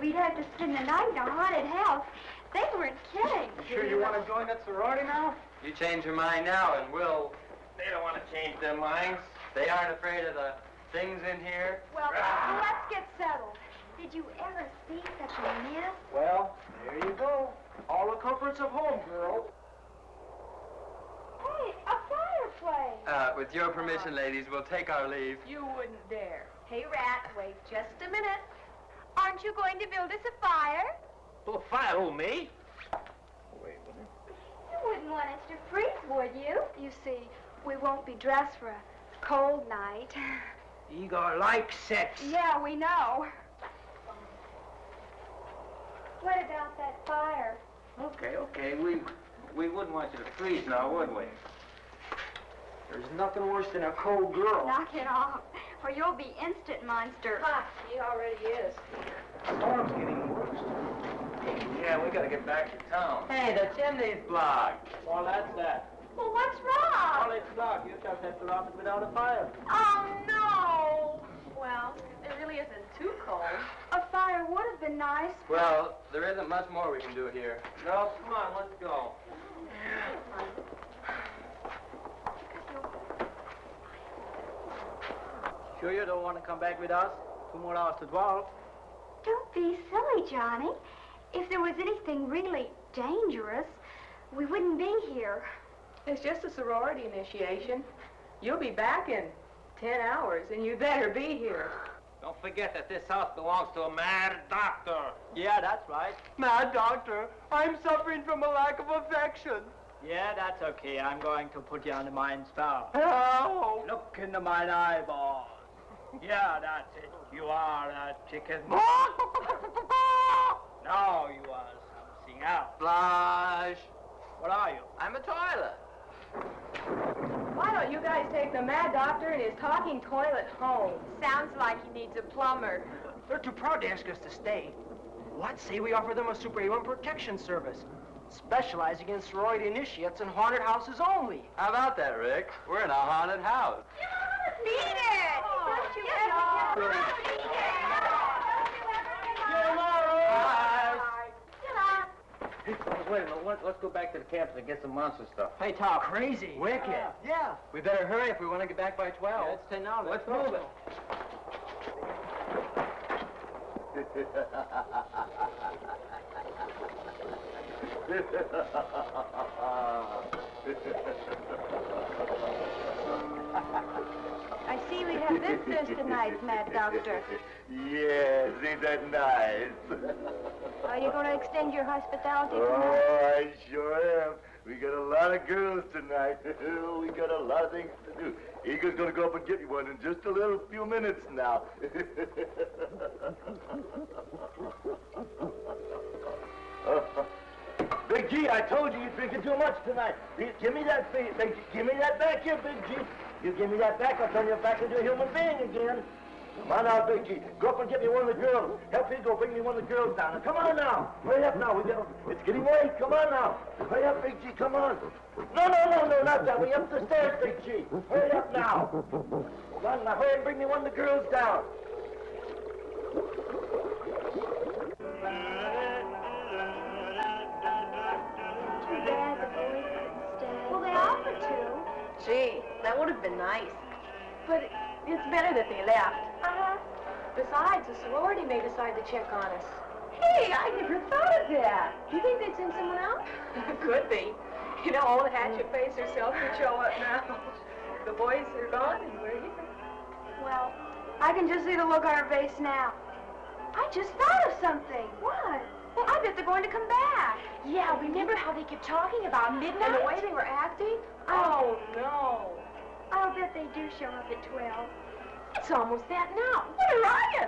we'd have to spend the night in a haunted house. They weren't kidding. Sure you want to join that sorority now? You change your mind now and we'll... They don't want to change their minds. They aren't afraid of the things in here? Well, let's get settled. Did you ever see such a mess? Well, there you go. All the comforts of home, girl. Hey, a fireplace. With your permission, ladies, we'll take our leave. You wouldn't dare. Hey, Rat, wait just a minute. Aren't you going to build us a fire? Well, fire, who, me? Wait a minute. You wouldn't want us to freeze, would you? You see, we won't be dressed for a cold night. Igor likes sex. Yeah, we know. What about that fire? Okay. We wouldn't want you to freeze now, would we? There's nothing worse than a cold girl. Knock it off, or you'll be instant monster. Ha, he already is. The storm's getting worse. Yeah, we gotta get back to town. Hey, the chimney's blocked. Well, that's that. Well, what's wrong? Well, it's blocked. You just have to lock it without a fire. Oh, no. Well, it really isn't too cold. A fire would have been nice. Well, there isn't much more we can do here. No, come on, let's go. Sure you don't want to come back with us? 2 more hours to 12. Don't be silly, Johnny. If there was anything really dangerous, we wouldn't be here. It's just a sorority initiation. You'll be back in 10 hours, and you better be here. Don't forget that this house belongs to a mad doctor. Yeah, that's right. Mad doctor, I'm suffering from a lack of affection. Yeah, that's okay. I'm going to put you under mine spell. How? Look into mine eyeballs. Yeah, that's it. You are a chicken. Now you are something else. Flush. What are you? I'm a toilet. Why don't you guys take the mad doctor and his talking toilet home? Sounds like he needs a plumber. They're too proud to ask us to stay. What say we offer them a superhuman protection service, specializing in sorority initiates and haunted houses only? How about that, Rick? We're in a haunted house. Beat it! Don't you ever Wait a minute, let's go back to the campus and get some monster stuff. Hey, Tom. Crazy. Wicked. Yeah. We better hurry if we want to get back by 12. Yeah, it's 10 now. Let's move it. I see we have visitors tonight, Mad Doctor. Yes, ain't that nice? Are you going to extend your hospitality tonight? Oh, I sure am. We got a lot of girls tonight. We got a lot of things to do. Eagle's gonna go up and get you one in just a little few minutes now. Big G, I told you you're drinking too much tonight. Give me that, Big G. Give me that back here, Big G. You give me that back, I'll turn you back into a human being again. Come on now, Big G. Go up and get me one of the girls. Help me go bring me one of the girls down. Now, come on now. Hurry up now. It's getting late. Come on now. Hurry up, Big G. Come on. No, not that way. Up the stairs, Big G. Hurry up now. Come on now. Hurry and bring me one of the girls down. Too bad the boys couldn't stay. Well, they offered to. Gee, that would have been nice. But it's better that they left. Uh-huh. Besides, the sorority may decide to check on us. Hey, I never thought of that. Do you think they'd send someone out? Could be. You know, old Hatchet Face herself could show up now. The boys are gone and we're here. Well, I can just see the look on her face now. I just thought of something. What? Well, I bet they're going to come back. Yeah, remember how they kept talking about midnight? And the way they were acting? Oh, no. I'll bet they do show up at 12. It's almost that now. What a riot!